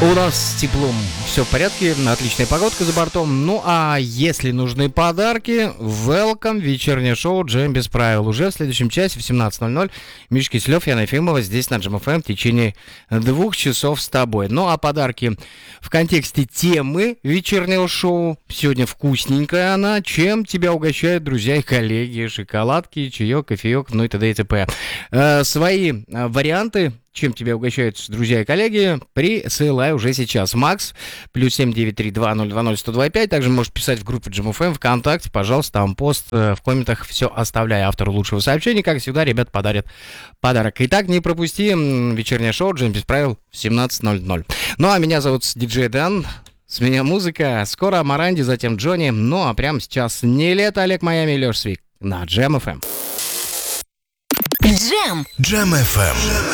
У нас с теплом все в порядке, отличная погодка за бортом. Ну а если нужны подарки, welcome, вечернее шоу «Джем без правил». Уже в следующем часе в 17:00 Миша Киселев, Яна Ефимова здесь на Джем ФМ в течение 2 часов с тобой. Ну а подарки в контексте темы вечернего шоу. Сегодня вкусненькая она. Чем тебя угощают друзья и коллеги? Шоколадки, чаек, кофеек, ну и т.д. и т.п. Свои варианты, чем тебя угощают друзья и коллеги, присылай уже сейчас. Макс, +7 932 020 125. Также можешь писать в группе Джем ФМ ВКонтакте. Пожалуйста, там пост в комментах. Все оставляй автору лучшего сообщения. Как всегда, ребят подарят подарок. Итак, не пропусти вечернее шоу «Джем без правил» в 17:00. Ну, а меня зовут диджей Дэн. С меня музыка. Скоро Маранди, затем Джонни. Ну, а прямо сейчас Нилетто, Олег Майами и Лёш Свик на Джем ФМ. Джем. Джем ФМ.